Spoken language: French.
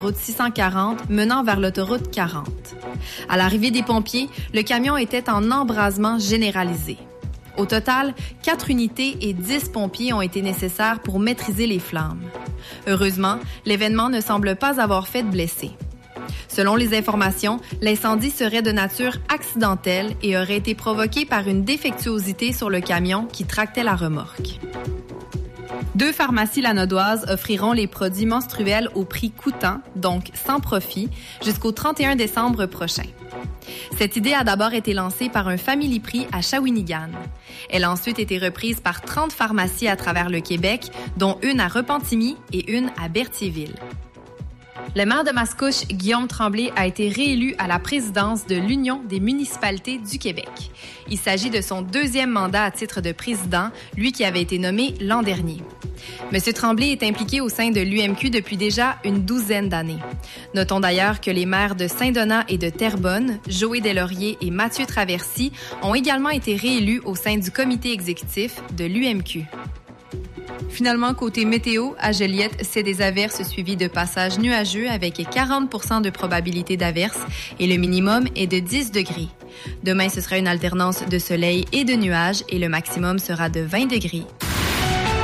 route 640 menant vers l'autoroute 40. À l'arrivée des pompiers, le camion était en embrasement généralisé. Au total, 4 unités et 10 pompiers ont été nécessaires pour maîtriser les flammes. Heureusement, l'événement ne semble pas avoir fait de blessés. Selon les informations, l'incendie serait de nature accidentelle et aurait été provoqué par une défectuosité sur le camion qui tractait la remorque. 2 pharmacies lanaudoises offriront les produits menstruels au prix coûtant, donc sans profit, jusqu'au 31 décembre prochain. Cette idée a d'abord été lancée par un Family Prix à Shawinigan. Elle a ensuite été reprise par 30 pharmacies à travers le Québec, dont une à Repentigny et une à Berthierville. Le maire de Mascouche, Guillaume Tremblay, a été réélu à la présidence de l'Union des municipalités du Québec. Il s'agit de son 2e mandat à titre de président, lui qui avait été nommé l'an dernier. M. Tremblay est impliqué au sein de l'UMQ depuis déjà une 12aine d'années. Notons d'ailleurs que les maires de Saint-Donat et de Terrebonne, Joé Deslauriers et Mathieu Traversy, ont également été réélus au sein du comité exécutif de l'UMQ. Finalement, côté météo, à Joliette, c'est des averses suivies de passages nuageux avec 40% de probabilité d'averses et le minimum est de 10 degrés. Demain, ce sera une alternance de soleil et de nuages et le maximum sera de 20 degrés.